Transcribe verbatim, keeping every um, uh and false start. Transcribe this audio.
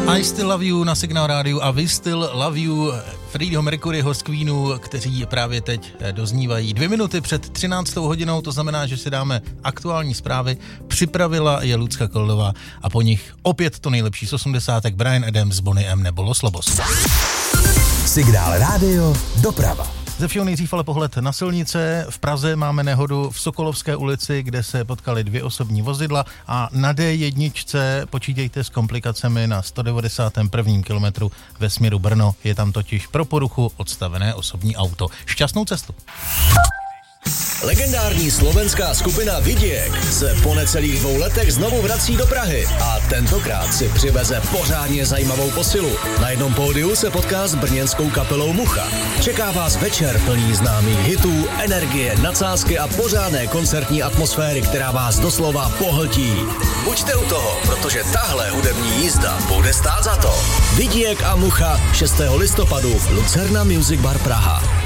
I Still Love You na Signál rádiu a We Still Love You Freddieho Mercuryho z Queenu, kteří právě teď doznívají dvě minuty před třináctou hodinou, to znamená, že si dáme aktuální zprávy. Připravila je Lucka Koldová a po nich opět to nejlepší z osmdesátek Bryan Adams, Boney M nebo Los Lobos. Signál rádio, doprava. Ze všeho nejdřív ale pohled na silnice. V Praze máme nehodu v Sokolovské ulici, kde se potkaly dvě osobní vozidla a na D jedna počítejte s komplikacemi na sto devadesátém prvním kilometru ve směru Brno. Je tam totiž pro poruchu odstavené osobní auto. Šťastnou cestu. Legendární slovenská skupina Vidiek se po necelých dvou letech znovu vrací do Prahy a tentokrát si přiveze pořádně zajímavou posilu. Na jednom pódiu se potká s brněnskou kapelou Mucha. Čeká vás večer plný známých hitů, energie, nadsázky a pořádné koncertní atmosféry, která vás doslova pohltí. Buďte u toho, protože tahle hudební jízda bude stát za to. Vidiek a Mucha šestého listopadu v Lucerna Music Bar Praha.